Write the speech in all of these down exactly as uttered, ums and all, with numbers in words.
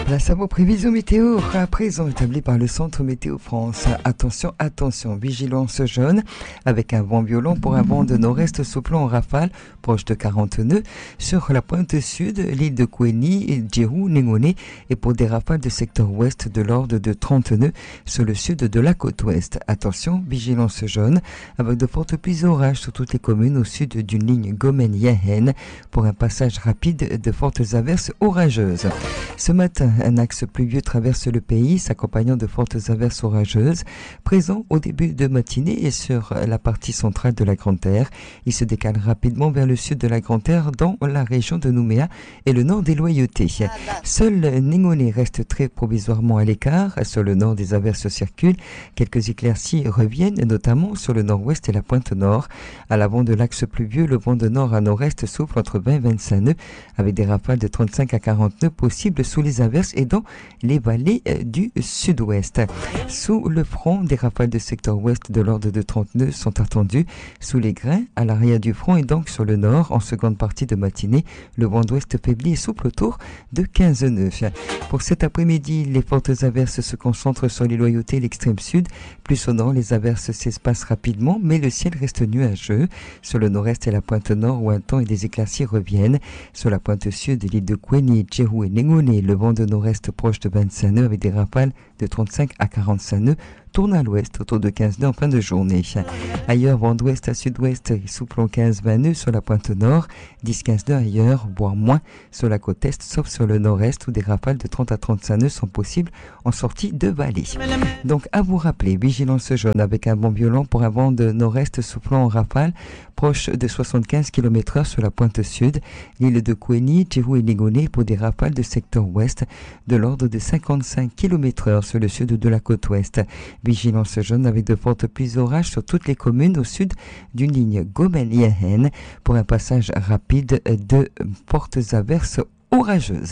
Place à vos prévisions météo, à présent établies par le Centre Météo France. Attention, attention, vigilance jaune, avec un vent violent pour un vent de nord-est souplant en rafale, proche de quarante nœuds, sur la pointe sud, l'île de Kouéni, Djérou, Négoné, et pour des rafales de secteur ouest de l'ordre de trente nœuds sur le sud de la côte ouest. Attention, vigilance jaune, avec de fortes pluies et orages sur toutes les communes au sud d'une ligne Gomen-Yahen, pour un passage rapide de fortes averses orageuses. Ce matin, un axe pluvieux traverse le pays, s'accompagnant de fortes averses orageuses, présent au début de matinée et sur la partie centrale de la Grande Terre. Il se décale rapidement vers le sud de la Grande Terre, dans la région de Nouméa et le nord des Loyautés. Seul Négoné reste très provisoirement à l'écart. Sur le nord, des averses circulent. Quelques éclaircies reviennent, notamment sur le nord-ouest et la pointe nord. À l'avant de l'axe pluvieux, le vent de nord à nord-est souffle entre vingt et vingt-cinq nœuds, avec des rafales de trente-cinq à quarante nœuds possibles sous les averses et dans les vallées du sud-ouest. Sous le front, des rafales de secteur ouest de l'ordre de trente nœuds sont attendues. Sous les grains, à l'arrière du front et donc sur le nord, en seconde partie de matinée, le vent d'ouest faiblit et souffle autour de quinze nœuds. Pour cet après-midi, les fortes averses se concentrent sur les Loyautés et l'extrême sud. Plus au nord, les averses s'espacent rapidement, mais le ciel reste nuageux. Sur le nord-est et la pointe nord, où un temps et des éclaircies reviennent. Sur la pointe sud, l'île de Kouéni, Djérou et Négoné, le vent de nord-est proche de vingt-cinq nœuds avec des rafales de trente-cinq à quarante-cinq nœuds, tourne à l'ouest autour de quinze nœuds en fin de journée. Ailleurs, vent d'ouest à sud-ouest, soufflant quinze à vingt nœuds sur la pointe nord, dix à quinze nœuds ailleurs, voire moins sur la côte est, sauf sur le nord-est où des rafales de trente à trente-cinq nœuds sont possibles en sortie de vallée. Donc à vous rappeler, vigilance jaune avec un vent violent pour un vent de nord-est soufflant en rafale proche de soixante-quinze kilomètres heure sur la pointe sud, l'île de Kouéni, Djérou et Négoné pour des rafales de secteur ouest de l'ordre de cinquante-cinq kilomètres heure sur le sud de la côte ouest. Vigilance jaune avec de fortes pluies et orages sur toutes les communes au sud d'une ligne Gomen-Yahen pour un passage rapide de fortes averses orageuses.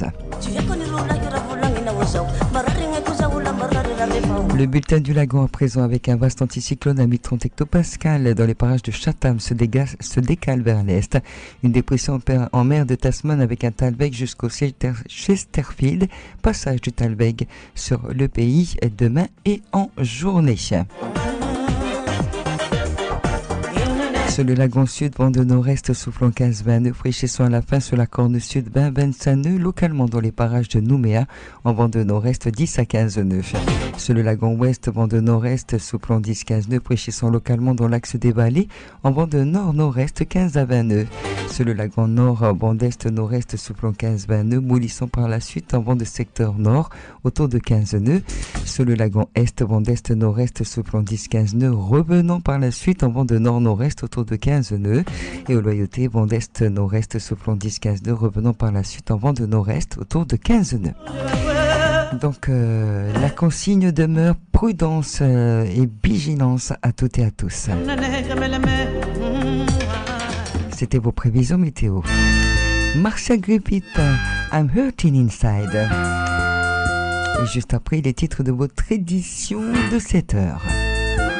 Le bulletin du lagon à présent avec un vaste anticyclone à mille trente hectopascales dans les parages de Chatham se, dégage, se décale vers l'est. Une dépression en mer de Tasman avec un Talweg jusqu'au Chesterfield. Passage du Talweg sur le pays demain et en journée. Sur le lagon sud, vent de nord-est soufflant quinze à vingt nœuds, fraîchissant à la fin sur la corne sud vingt à vingt-cinq nœuds, localement dans les parages de Nouméa, en vent de nord-est dix à quinze nœuds. Sur le lagon ouest, vent de nord-est soufflant dix à quinze nœuds, fraîchissant localement dans l'axe des vallées, en vent de nord-nord-est quinze à vingt nœuds. Sur le lagon nord, vent d'est-nord-est soufflant quinze à vingt nœuds, moulissant par la suite en vent de secteur nord, autour de quinze nœuds. Sur le lagon est, vent d'est-nord-est soufflant dix à quinze nœuds, revenant par la suite en vent de nord-nord-est autour de quinze nœuds. Et aux Loyautés, vent d'est-nord-est soufflant dix à quinze nœuds, revenant par la suite en vent de nord-est autour de quinze nœuds. Donc euh, la consigne demeure prudence euh, et vigilance à toutes et à tous. C'était vos prévisions météo. Marcia Griffith, I'm Hurting Inside. Et juste après les titres de votre édition de sept heures.